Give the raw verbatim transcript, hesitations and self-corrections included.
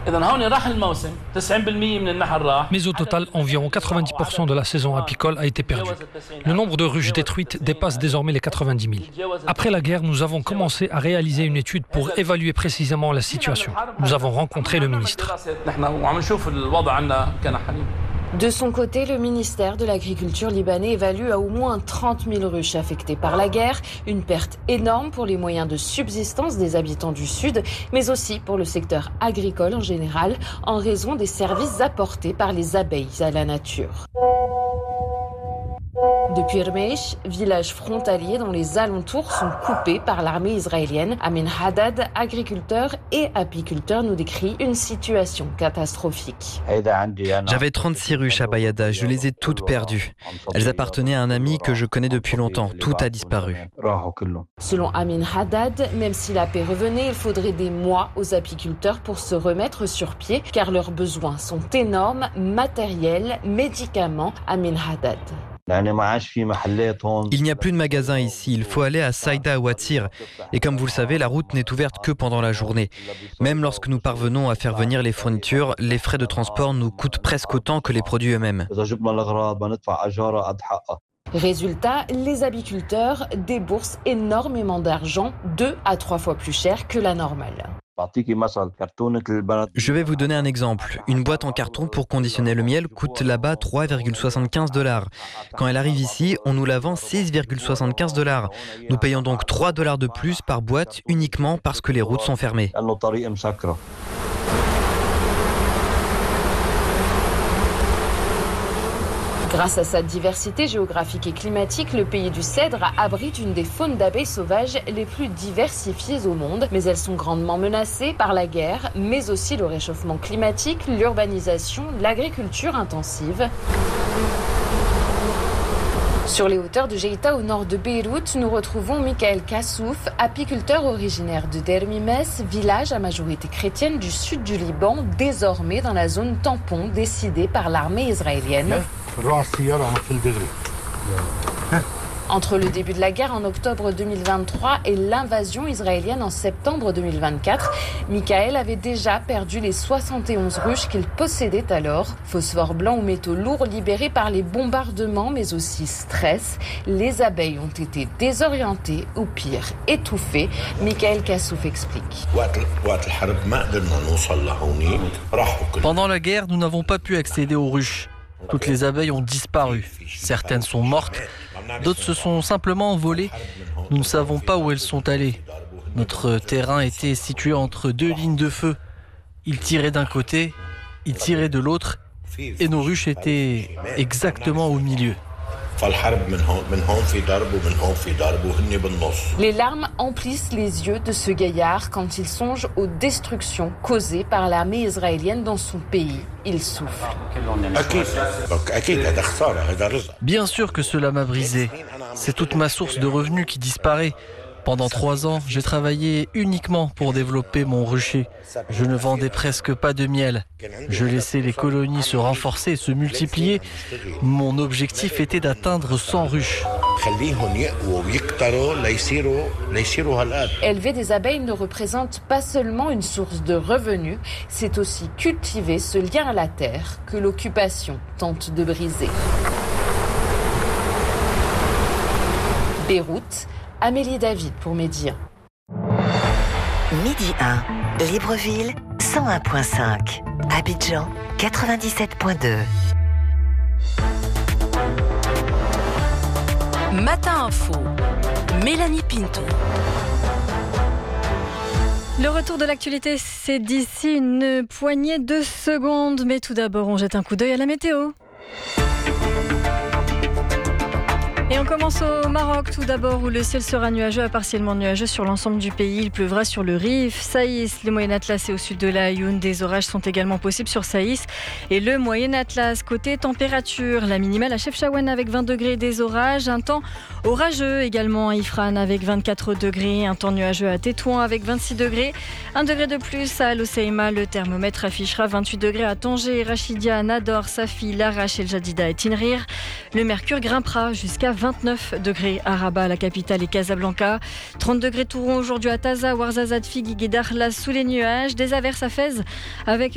Mais au total, environ quatre-vingt-dix pour cent de la saison apicole a été perdue. Le nombre de ruches détruites dépasse désormais les quatre-vingt-dix mille. Après la guerre, nous avons commencé à réaliser une étude pour évaluer précisément la situation. Nous avons rencontré le ministre. De son côté, le ministère de l'Agriculture libanais évalue à au moins trente mille ruches affectées par la guerre, une perte énorme pour les moyens de subsistance des habitants du Sud, mais aussi pour le secteur agricole en général, en raison des services apportés par les abeilles à la nature. Depuis Rmeish, village frontalier dont les alentours sont coupés par l'armée israélienne, Amin Haddad, agriculteur et apiculteur, nous décrit une situation catastrophique. J'avais trente-six ruches à Bayada, je les ai toutes perdues. Elles appartenaient à un ami que je connais depuis longtemps, tout a disparu. Selon Amin Haddad, même si la paix revenait, il faudrait des mois aux apiculteurs pour se remettre sur pied, car leurs besoins sont énormes, matériels, médicaments. Amin Haddad. Il n'y a plus de magasin ici, il faut aller à Saïda ou à Tir. Et comme vous le savez, la route n'est ouverte que pendant la journée. Même lorsque nous parvenons à faire venir les fournitures, les frais de transport nous coûtent presque autant que les produits eux-mêmes. Résultat, les apiculteurs déboursent énormément d'argent, deux à trois fois plus cher que la normale. Je vais vous donner un exemple. Une boîte en carton pour conditionner le miel coûte là-bas trois virgule soixante-quinze dollars. Quand elle arrive ici, on nous la vend six virgule soixante-quinze dollars. Nous payons donc trois dollars de plus par boîte uniquement parce que les routes sont fermées. Grâce à sa diversité géographique et climatique, le pays du cèdre abrite une des faunes d'abeilles sauvages les plus diversifiées au monde. Mais elles sont grandement menacées par la guerre, mais aussi le réchauffement climatique, l'urbanisation, l'agriculture intensive. Sur les hauteurs de Jeïta, au nord de Beyrouth, nous retrouvons Michael Kassouf, apiculteur originaire de Dermimes, village à majorité chrétienne du sud du Liban, désormais dans la zone tampon décidée par l'armée israélienne. Entre le début de la guerre en octobre deux mille vingt-trois et l'invasion israélienne en septembre deux mille vingt-quatre, Michael avait déjà perdu les soixante et onze ruches qu'il possédait alors. Phosphore blanc ou métaux lourds libérés par les bombardements, mais aussi stress. Les abeilles ont été désorientées ou pire, étouffées. Michael Kassouf explique. Pendant la guerre, nous n'avons pas pu accéder aux ruches. Toutes les abeilles ont disparu. Certaines sont mortes, d'autres se sont simplement envolées. Nous ne savons pas où elles sont allées. Notre terrain était situé entre deux lignes de feu. Ils tiraient d'un côté, ils tiraient de l'autre, et nos ruches étaient exactement au milieu. Les larmes emplissent les yeux de ce gaillard quand il songe aux destructions causées par l'armée israélienne dans son pays. Il souffle. Bien sûr que cela m'a brisé. C'est toute ma source de revenus qui disparaît. Pendant trois ans, j'ai travaillé uniquement pour développer mon rucher. Je ne vendais presque pas de miel. Je laissais les colonies se renforcer et se multiplier. Mon objectif était d'atteindre cent ruches. Élever des abeilles ne représente pas seulement une source de revenus, c'est aussi cultiver ce lien à la terre que l'occupation tente de briser. Beyrouth, Amélie David pour Média. Midi un, Libreville, cent un virgule cinq. Abidjan, quatre-vingt-dix-sept virgule deux. Matin Info, Mélanie Pinto. Le retour de l'actualité, c'est d'ici une poignée de secondes. Mais tout d'abord, on jette un coup d'œil à la météo. Et on commence au Maroc tout d'abord où le ciel sera nuageux à partiellement nuageux sur l'ensemble du pays. Il pleuvra sur le Rif, Saïs, les Moyen Atlas et au sud de la Aïoun. Des orages sont également possibles sur Saïs et le Moyen Atlas. Côté température, la minimale à Chefchaouen avec vingt degrés, des orages. Un temps orageux également à Ifrane avec vingt-quatre degrés. Un temps nuageux à Tétouan avec vingt-six degrés. Un degré de plus à Al-Hoceïma. Le thermomètre affichera vingt-huit degrés à Tanger, Rachidia, Nador, Safi, Larache, El Jadida et Tinrir. Le mercure grimpera jusqu'à vingt-neuf degrés à Rabat, la capitale, et Casablanca. trente degrés Touron aujourd'hui à Taza, Ouarzazate, Figuigues et Dakhla sous les nuages. Des averses à Fès avec